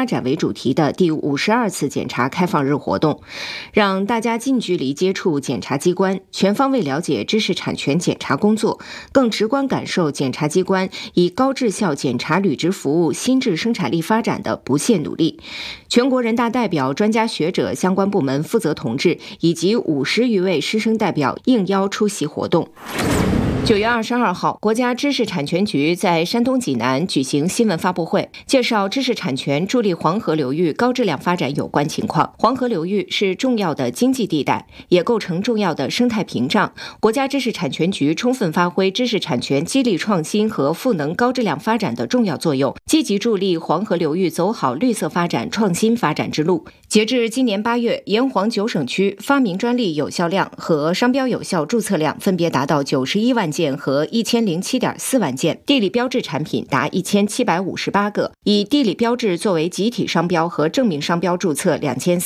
发展为主题的第52次检察开放日活动，让大家近距离接触检察机关，全方位了解知识产权检察工作，更直观感受检察机关以高质效检察履职服务新质生产力发展的不懈努力。全国人大代表、专家学者、相关部门负责同志以及50余位师生代表应邀出席活动。9月22号，国家知识产权局在山东济南举行新闻发布会，介绍知识产权助力黄河流域高质量发展有关情况。黄河流域是重要的经济地带，也构成重要的生态屏障。国家知识产权局充分发挥知识产权激励创新和赋能高质量发展的重要作用，积极助力黄河流域走好绿色发展、创新发展之路。截至今年8月，沿黄9省区发明专利有效量和商标有效注册量分别达到91万件和1007.4万件，地理标志产品达1758个，以地理标志作为集体商标和证明商标注册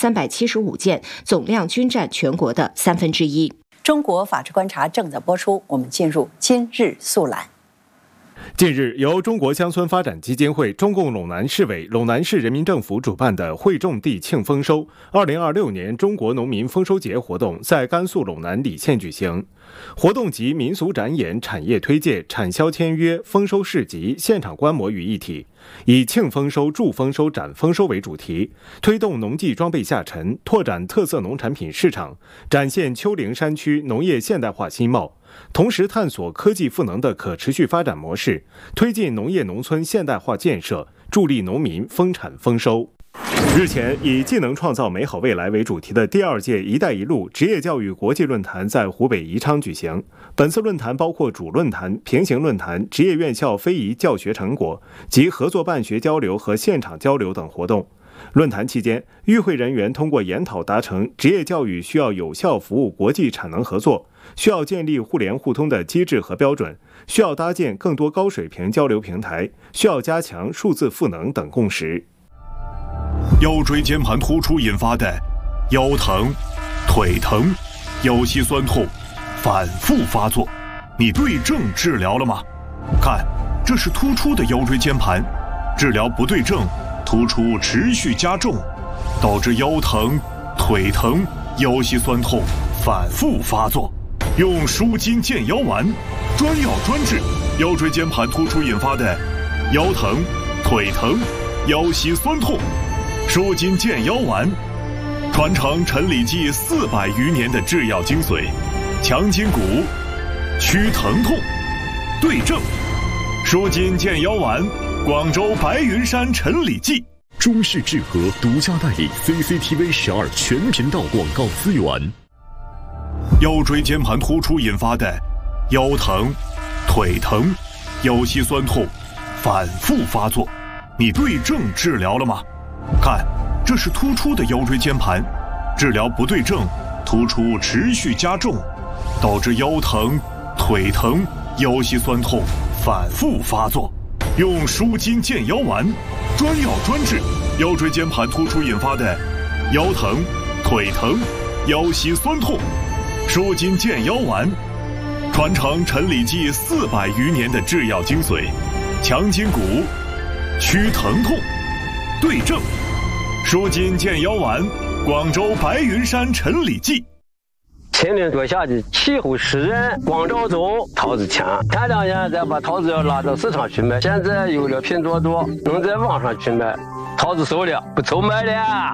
2375件，总量均占全国的1/3。 中国法治观察正在播出，我们进入今日速览。 近日，由中国乡村发展基金会、中共陇南市委、陇南市人民政府主办的惠种地庆丰收2026年中国农民丰收节活动在甘肃陇南礼县举行。活动集民俗展演、产业推介、产销签约、丰收市集、现场观摩于一体，以庆丰收、助丰收、展丰收为主题，推动农技装备下沉，拓展特色农产品市场，展现丘陵山区农业现代化新貌，同时探索科技赋能的可持续发展模式，推进农业农村现代化建设，助力农民丰产丰收。日前，以技能创造美好未来为主题的第2届“一带一路”职业教育国际论坛在湖北宜昌举行。本次论坛包括主论坛、平行论坛、职业院校非遗教学成果及合作办学交流和现场交流等活动。论坛期间，与会人员通过研讨达成，职业教育需要有效服务国际产能合作，需要建立互联互通的机制和标准，需要搭建更多高水平交流平台，需要加强数字赋能等共识。 腰椎间盘突出引发的腰疼、腿疼、腰膝酸痛反复发作，你对症治疗了吗？看，这是突出的腰椎间盘，治疗不对症，突出持续加重，导致腰疼、腿疼、腰膝酸痛反复发作。用舒筋健腰丸，专药专治腰椎间盘突出引发的腰疼、腿疼、腰膝酸痛。舒筋健腰丸，传承陈李济400余年的制药精髓，强筋骨，祛疼痛，对症。舒筋健腰丸，广州白云山陈李济。 中视智和独家代理 CCTV 12全频道广告资源。 腰椎间盘突出引发的腰疼、腿疼、腰膝酸痛反复发作，你对症治疗了吗？看，这是突出的腰椎间盘，治疗不对症，突出持续加重，导致腰疼、腿疼、腰膝酸痛反复发作。用舒筋健腰丸，专药专治腰椎间盘突出引发的腰疼、腿疼、腰膝酸痛。舒筋健腰丸，传承陈李济400余年的制药精髓，强筋骨，祛疼痛，对症。舒筋健腰丸，广州白云山陈李济。 前年多下的气候湿热，光照中桃子强，前2年再把桃子要拉到市场去卖，现在有了拼多多，能在网上去卖，桃子熟了，不愁卖了。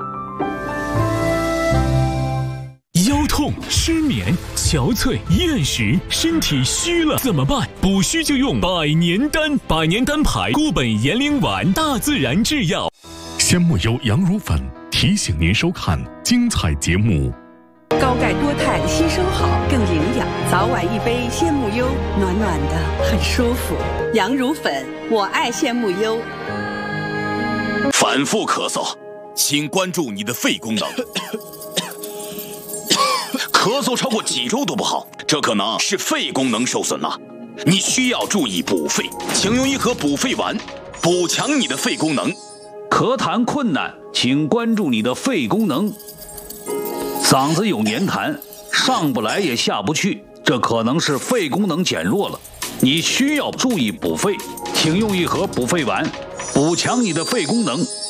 腰痛、失眠、憔悴、厌食，身体虚了怎么办？补虚就用百年丹，百年丹牌固本延龄丸，大自然制药。鲜木优羊乳粉提醒您收看精彩节目。 高钙多肽吸收好，更营养，早晚一杯鲜木优，暖暖的，很舒服。羊乳粉，我爱鲜木优。 反复咳嗽，请关注你的肺功能。咳嗽超过几周都不好，这可能是肺功能受损了，你需要注意补肺，请用一盒补肺丸，补强你的肺功能。 咳痰困难，请关注你的肺功能。嗓子有黏痰，上不来也下不去，这可能是肺功能减弱了，你需要注意补肺，请用一盒补肺丸，补强你的肺功能。